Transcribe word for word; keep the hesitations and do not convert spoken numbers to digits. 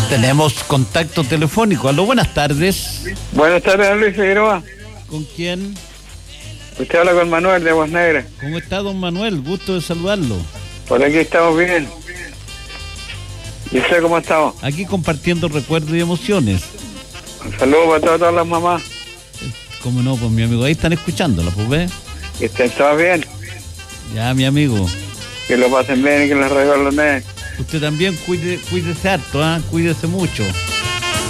Tenemos contacto telefónico. Aló, buenas tardes. Buenas tardes, Luis Figueroa. ¿Con quién? Usted habla con Manuel de Aguas Negras. ¿Cómo está, don Manuel? Gusto de saludarlo. Por aquí estamos bien. ¿Y usted cómo estamos? Aquí compartiendo recuerdos y emociones. Un saludo para todas, todas las mamás. ¿Cómo no? Pues mi amigo, ahí están escuchándola, pues ve. Que estén todas bien. Ya, mi amigo. Que lo pasen bien y que les regalen los nenes. Usted también cuide, cuídese harto, ¿ah? ¿eh? Cuídese mucho.